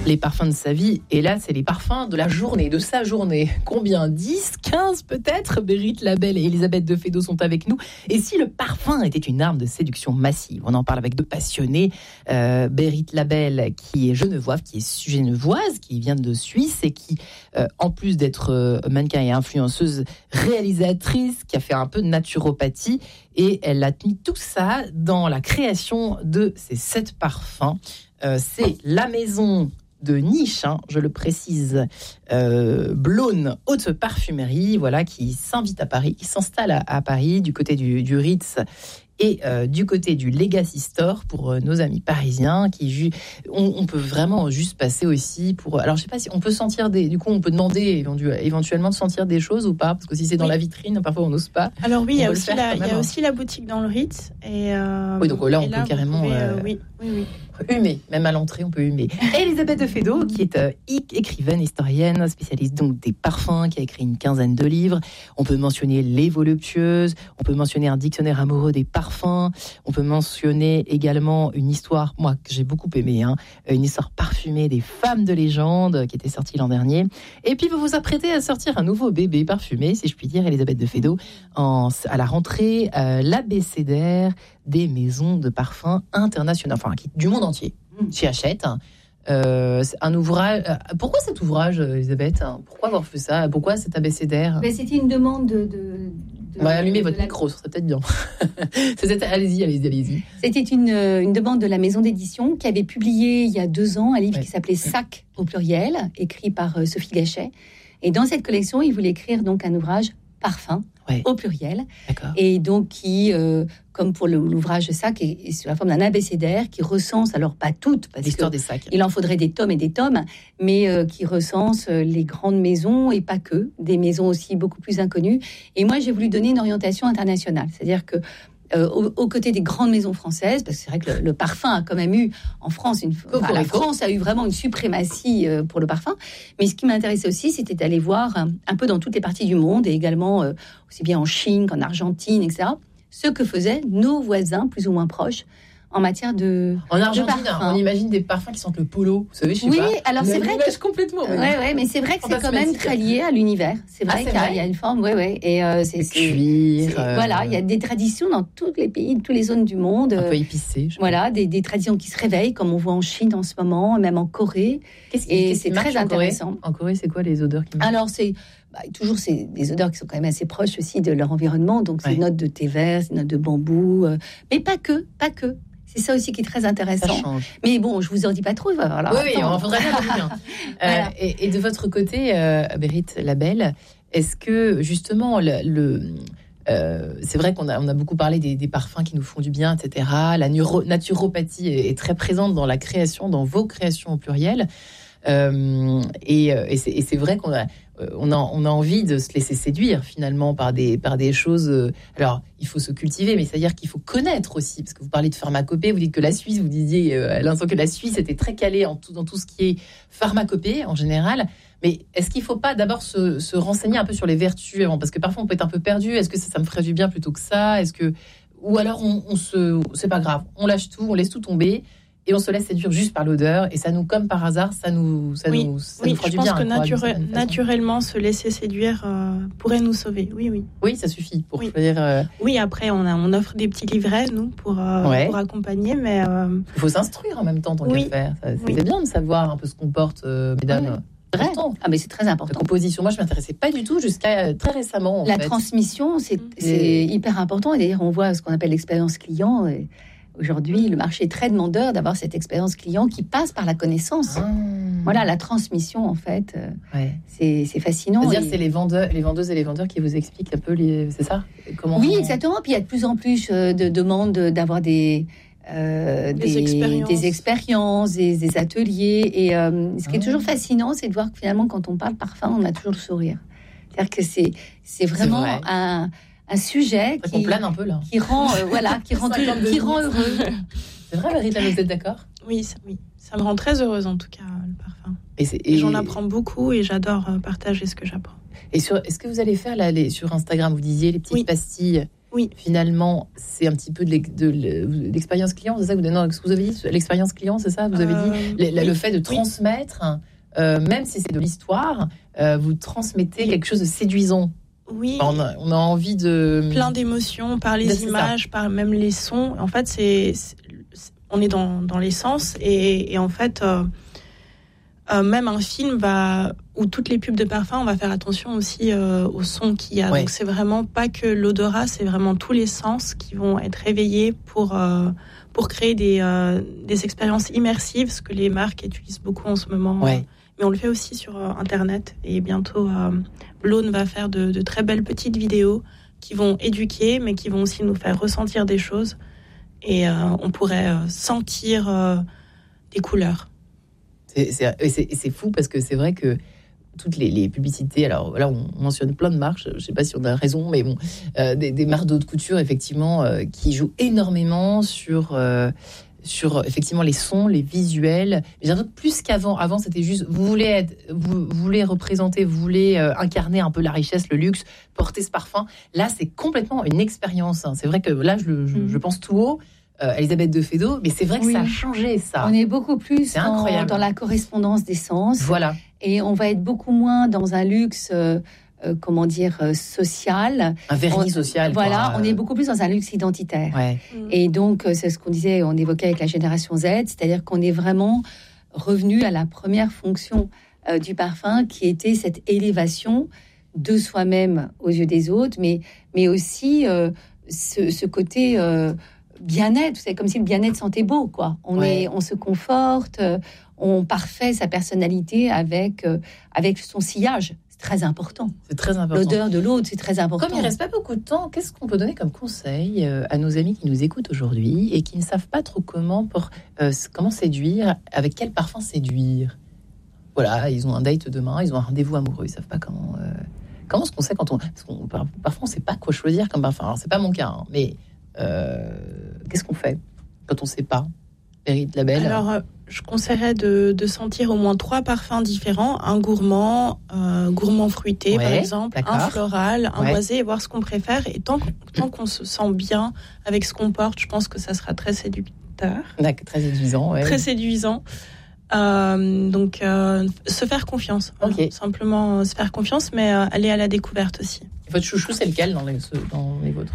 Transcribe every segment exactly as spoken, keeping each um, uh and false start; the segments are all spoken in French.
Les parfums de sa vie, et là, c'est les parfums de la journée, de sa journée. Combien ? dix, quinze peut-être ? Bérit Labelle et Elisabeth de Fédot sont avec nous. Et si le parfum était une arme de séduction massive ? On en parle avec deux passionnés. Euh, Bérit Labelle, qui est genevoise, qui est genevoise, qui vient de Suisse et qui, euh, en plus d'être euh, mannequin et influenceuse, réalisatrice, qui a fait un peu de naturopathie, et elle a mis tout ça dans la création de ces sept parfums. Euh, c'est la maison de niche, hein, je le précise, euh, Blône Haute Parfumerie, voilà, qui s'invite à Paris, qui s'installe à, à Paris, du côté du, du Ritz et euh, du côté du Legacy Store pour euh, nos amis parisiens. Qui ju- on, on peut vraiment juste passer aussi pour. Alors je sais pas si on peut sentir des. Du coup, on peut demander éventuellement de sentir des choses ou pas, parce que si c'est dans oui. la vitrine, parfois on n'ose pas. Alors oui, il y a aussi la, il y a aussi la boutique dans le Ritz et. Euh, oui, donc là on là, peut carrément. Pouvez, euh, euh, oui, oui, oui. Humer, même à l'entrée, on peut humer. Elisabeth de Fédot, qui est euh, écrivaine, historienne, spécialiste donc des parfums, qui a écrit une quinzaine de livres. On peut mentionner Les Voluptueuses, on peut mentionner un dictionnaire amoureux des parfums, on peut mentionner également une histoire, moi, que j'ai beaucoup aimée, hein, une histoire parfumée des femmes de légende, qui était sortie l'an dernier. Et puis, vous vous apprêtez à sortir un nouveau bébé parfumé, si je puis dire, Elisabeth de Fédot, en, à la rentrée, euh, l'abécédaire des maisons de parfums internationales, enfin qui, du monde entier, s'y achètent. Euh, c'est un ouvrage. Pourquoi cet ouvrage, Elisabeth ? Pourquoi avoir fait ça ? Pourquoi cet abécédaire ? Ben, c'était une demande de. de, de bah, allumez de votre la... micro, ce serait peut-être bien. C'était... Allez-y, allez-y, allez-y. C'était une, une demande de la maison d'édition qui avait publié il y a deux ans un livre ouais. qui s'appelait Sac au pluriel, écrit par euh, Sophie Gachet. Et dans cette collection, il voulait écrire donc un ouvrage parfum. Ouais. Au pluriel. D'accord. Et donc qui, euh, comme pour le, l'ouvrage Sac, est, est sous la forme d'un abécédaire qui recense, alors pas toutes, parce l'histoire des sacs. Il en faudrait des tomes et des tomes, mais euh, qui recense euh, les grandes maisons et pas que, des maisons aussi beaucoup plus inconnues. Et moi, j'ai voulu donner une orientation internationale, c'est-à-dire que Euh, aux, aux côtés des grandes maisons françaises, parce que c'est vrai que le, le parfum a quand même eu en France, une, enfin, la France a eu vraiment une suprématie euh, pour le parfum. Mais ce qui m'intéressait aussi, c'était d'aller voir un, un peu dans toutes les parties du monde, et également euh, aussi bien en Chine qu'en Argentine, et cetera, ce que faisaient nos voisins plus ou moins proches en matière de en Argentine, de on imagine des parfums qui sentent le polo, vous savez, je sais oui, pas. Oui, alors c'est vrai que complètement. Ouais, ouais, ouais, mais c'est vrai que c'est quand même très lié à l'univers. C'est vrai ah, c'est qu'il y a, vrai. y a une forme, ouais, ouais, et euh, c'est, c'est cuir. C'est, euh... Voilà, il y a des traditions dans tous les pays, toutes les zones du monde. Un peu épicé. Voilà, des, des traditions qui se réveillent, comme on voit en Chine en ce moment, même en Corée. Qu'est-ce qui, et qu'est-ce c'est qui très en intéressant. Corée en Corée, c'est quoi les odeurs qui marchent ? Alors c'est bah, toujours c'est des odeurs qui sont quand même assez proches aussi de leur environnement. Donc c'est ouais. notes de thé vert, c'est notes de bambou, euh, mais pas que, pas que. C'est ça aussi qui est très intéressant. Mais bon, je vous en dis pas trop. Il va falloir oui, oui, on faudrait bien. bien. voilà. euh, et, et de votre côté, euh, Bérit Labelle, est-ce que justement le, le euh, c'est vrai qu'on a, on a beaucoup parlé des, des parfums qui nous font du bien, et cetera. La neuro, naturopathie est, est très présente dans la création, dans vos créations au pluriel. Euh, et, et, c'est, et c'est vrai qu'on a, on a, on a envie de se laisser séduire finalement par des, par des choses. Alors, il faut se cultiver, mais c'est-à-dire qu'il faut connaître aussi, parce que vous parlez de pharmacopée, vous dites que la Suisse, vous disiez à l'instant que la Suisse était très calée en tout, dans tout ce qui est pharmacopée en général. Mais est-ce qu'il ne faut pas d'abord se, se renseigner un peu sur les vertus avant, parce que parfois on peut être un peu perdu. Est-ce que ça, ça me ferait du bien plutôt que ça ? Est-ce que, ou alors on, on se, c'est pas grave, on lâche tout, on laisse tout tomber. Et on se laisse séduire juste par l'odeur, et ça nous, comme par hasard, ça nous, ça oui, nous, ça oui, nous fera du bien. Je pense que quoi, nature- naturellement, se laisser séduire euh, pourrait nous sauver. Oui, oui. Oui, ça suffit pour oui. choisir. Euh... Oui, après, on, a, on offre des petits livrets, nous, pour, euh, ouais. pour accompagner, mais. Euh... Il faut s'instruire en même temps, tant oui. qu'à faire. Ça, c'est oui. bien de savoir un peu ce qu'on porte, euh, mesdames. Oui. Vrai. Ah, mais c'est très important. La composition, moi, je m'intéressais pas du tout jusqu'à très récemment. En La fait. transmission, c'est, c'est hyper important. Et d'ailleurs, on voit ce qu'on appelle l'expérience client. Et aujourd'hui, le marché est très demandeur d'avoir cette expérience client qui passe par la connaissance. Ah. Voilà, la transmission, en fait, ouais. c'est, c'est fascinant. C'est-à-dire, et... c'est les vendeurs, les vendeuses et les vendeurs qui vous expliquent un peu, les... c'est ça ? Comment Oui, on... exactement. Puis il y a de plus en plus de demandes d'avoir des... Euh, des, des, expériences. des expériences, des, des ateliers. Et euh, ce qui est toujours fascinant, c'est de voir que finalement, quand on parle parfum, on a toujours le sourire. C'est-à-dire que c'est, c'est vraiment c'est un, un sujet qui, plane un peu, là. qui rend, euh, voilà, qui rend, qui rand heureux. C'est vrai, Bérit, vous êtes d'accord ? Oui, ça, oui, ça me rend très heureuse en tout cas, le parfum. Et, c'est, et... et j'en apprends beaucoup et j'adore partager ce que j'apprends. Et sur, est-ce que vous allez faire là, les, sur Instagram, vous disiez les petites oui. pastilles ? Oui. Finalement, c'est un petit peu de, l'ex- de l'expérience client, c'est ça que vous, non, ce que vous avez dit, l'expérience client, c'est ça, vous avez Euh, dit, le, oui. le fait de transmettre, oui. euh, même si c'est de l'histoire, euh, vous transmettez oui. quelque chose de séduisant. Oui. On a, on a envie de... Plein d'émotions, par les images, ça. Par même les sons. En fait, c'est, c'est on est dans, dans les sens et, et en fait, euh, euh, même un film va, où toutes les pubs de parfum, on va faire attention aussi euh, au son qu'il y a. Ouais. Donc, c'est vraiment pas que l'odorat, c'est vraiment tous les sens qui vont être réveillés pour, euh, pour créer des, euh, des expériences immersives, ce que les marques utilisent beaucoup en ce moment. Ouais. Mais on le fait aussi sur euh, Internet. Et bientôt, euh, Blone va faire de, de très belles petites vidéos qui vont éduquer, mais qui vont aussi nous faire ressentir des choses. Et euh, on pourrait euh, sentir euh, des couleurs. C'est, c'est, c'est, c'est fou parce que c'est vrai que toutes les, les publicités, alors là on mentionne plein de marques, je ne sais pas si on a raison, mais bon, euh, des, des marques de haute couture effectivement euh, qui jouent énormément sur... Euh, sur effectivement les sons, les visuels, mais j'ai l'impression que plus qu'avant. Avant, c'était juste vous voulez être, vous, vous voulez représenter, vous voulez euh, incarner un peu la richesse, le luxe, porter ce parfum. Là, c'est complètement une expérience. Hein. C'est vrai que là, je, je, je pense tout haut. Euh, Elisabeth de Fédot, mais c'est vrai que oui. ça a changé ça. On est beaucoup plus dans, dans la correspondance des sens. Voilà. Et on va être beaucoup moins dans un luxe. Euh, Euh, comment dire, euh, social. Un vernis on, social. Voilà, quoi. on est beaucoup plus dans un luxe identitaire. Ouais. Mmh. Et donc, euh, c'est ce qu'on disait, on évoquait avec la génération Z, c'est-à-dire qu'on est vraiment revenu à la première fonction euh, du parfum, qui était cette élévation de soi-même aux yeux des autres, mais, mais aussi euh, ce, ce côté euh, bien-être. C'est comme si le bien-être sentait beau, quoi. On, ouais. est, on se conforte, euh, on parfait sa personnalité avec, euh, avec son sillage. C'est très important. C'est très important. L'odeur de l'autre, c'est très important. Comme il ne reste pas beaucoup de temps, qu'est-ce qu'on peut donner comme conseil à nos amis qui nous écoutent aujourd'hui et qui ne savent pas trop comment, pour, euh, comment séduire, avec quel parfum séduire ? Voilà, ils ont un date demain, ils ont un rendez-vous amoureux, ils ne savent pas comment... Euh, comment est-ce qu'on sait quand on... Parce qu'on parfois, on ne sait pas quoi choisir comme parfum. Alors, ce n'est pas mon cas, hein, mais euh, qu'est-ce qu'on fait quand on ne sait pas ? Berit Labelle. Alors, euh, je conseillerais de, de sentir au moins trois parfums différents. Un gourmand, euh, gourmand fruité, ouais, par exemple, d'accord. Un floral, un ouais. boisé, et voir ce qu'on préfère. Et tant, tant qu'on se sent bien avec ce qu'on porte, je pense que ça sera très séducteur. D'accord, très séduisant. Ouais. Très séduisant. Euh, donc, euh, se faire confiance. Okay. Hein, simplement euh, se faire confiance, mais euh, aller à la découverte aussi. Et votre chouchou, c'est lequel dans les, dans les vôtres ?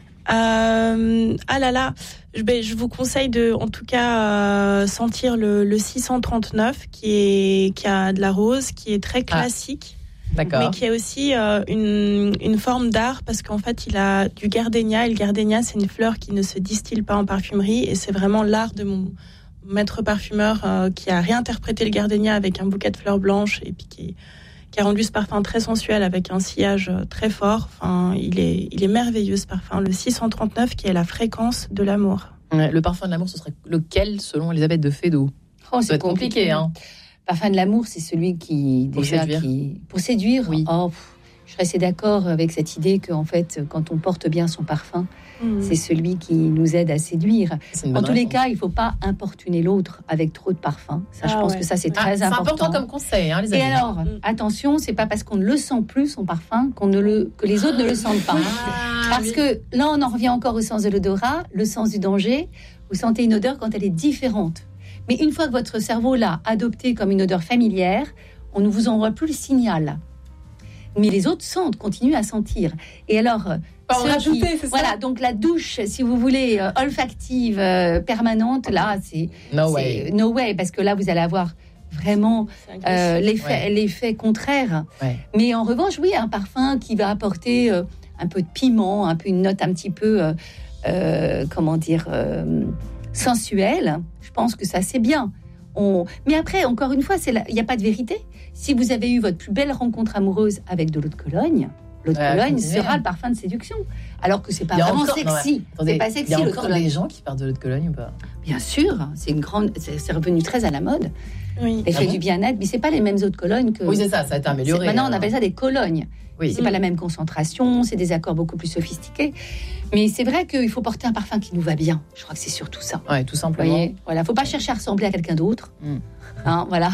Euh, ah là là, je, ben, je vous conseille de, en tout cas, euh, sentir le, le six cent trente-neuf qui est qui a de la rose, qui est très classique, ah, d'accord. mais qui a aussi euh, une une forme d'art parce qu'en fait il a du gardénia et le gardénia c'est une fleur qui ne se distille pas en parfumerie et c'est vraiment l'art de mon maître parfumeur euh, qui a réinterprété le gardénia avec un bouquet de fleurs blanches et puis qui qui a rendu ce parfum très sensuel avec un sillage très fort. Enfin, il est, il est merveilleux ce parfum. Le six cent trente-neuf qui est la fréquence de l'amour. Ouais, le parfum de l'amour, ce serait lequel selon Elisabeth de Fédot ? Oh, c'est compliqué. compliqué hein. Parfum de l'amour, c'est celui qui pour déjà séduire. qui pour séduire. Oui. Oh, pff, je serais assez d'accord avec cette idée qu'en fait, quand on porte bien son parfum, mmh. c'est celui qui nous aide à séduire. En tous les cas, il ne faut pas importuner l'autre avec trop de parfum. Ça, ah je pense ouais. que ça, c'est ah, très c'est important. C'est important comme conseil, hein, les amis. Et alors, mmh. attention, c'est pas parce qu'on ne le sent plus, son parfum, qu'on ne le, que les autres ne le sentent pas. Ah, parce oui. que là, on en revient encore au sens de l'odorat, le sens du danger. Vous sentez une odeur quand elle est différente. Mais une fois que votre cerveau l'a adoptée comme une odeur familière, on ne vous envoie plus le signal. Mais les autres sentent, continuent à sentir. Et alors, pas en rajouter, qui, c'est ça. Voilà, donc la douche, si vous voulez, euh, olfactive, euh, permanente, là, c'est no c'est, way, no way, parce que là, vous allez avoir vraiment euh, l'effet, ouais. l'effet contraire. Ouais. Mais en revanche, oui, un parfum qui va apporter euh, un peu de piment, un peu une note un petit peu, euh, euh, comment dire, euh, sensuelle. Je pense que ça, c'est bien. On... Mais après, encore une fois, il n'y a pas de vérité. Si vous avez eu votre plus belle rencontre amoureuse avec de l'eau de Cologne, l'eau de ouais, Cologne sera le parfum de séduction. Alors que c'est pas vraiment encore, sexy. Non, attendez, c'est pas sexy. Il y a encore des gens qui parlent de l'eau de Cologne ou pas ? Bien sûr, c'est une grande, c'est, c'est revenu très à la mode. Oui. L'effet ah bon du bien-être, mais c'est pas les mêmes eaux de Cologne que. Oui, c'est ça, ça a été amélioré. Maintenant, alors. on appelle ça des colognes. Oui. C'est mmh. pas la même concentration, c'est des accords beaucoup plus sophistiqués. Mais c'est vrai qu'il faut porter un parfum qui nous va bien. Je crois que c'est surtout ça. Ouais, tout simplement. Vous voyez, voilà, faut pas chercher à ressembler à quelqu'un d'autre. Mmh. Hein, voilà.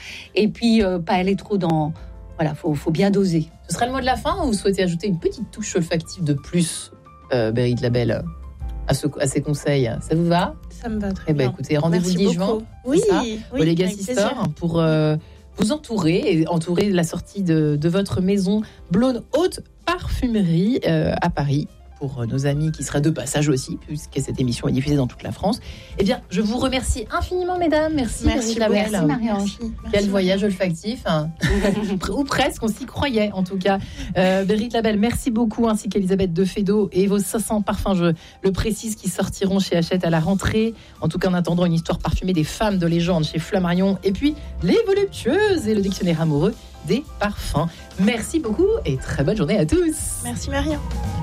Et puis euh, pas aller trop dans. Voilà, faut, faut bien doser. Ce serait le mot de la fin ou vous souhaitez ajouter une petite touche olfactive de plus euh, Bérit Labelle, à, ce, à ces conseils. Ça vous va? Ça me va très eh bien. Ben, écoutez, rendez-vous Merci le dix juin. beaucoup. Oui, oui, oui, au Legacy avec plaisir. Store pour euh, vous entourer et entourer la sortie de, de votre maison Blonde Haute Parfumerie euh, à Paris. Pour nos amis qui seraient de passage aussi, puisque cette émission est diffusée dans toute la France. Eh bien, je vous remercie infiniment, mesdames. Merci, Merci Bérit Labelle. Merci, Marie-Ange. Quel Merci. voyage olfactif, hein. Ou presque, on s'y croyait en tout cas. Euh, Bérit Labelle, merci beaucoup, ainsi qu'Elisabeth de Fédot et vos cinq cents parfums, je le précise, qui sortiront chez Hachette à la rentrée. En tout cas, en attendant, une histoire parfumée des femmes de légende chez Flammarion. Et puis, Les Voluptueuses et le dictionnaire amoureux des parfums. Merci beaucoup et très bonne journée à tous. Merci Marion.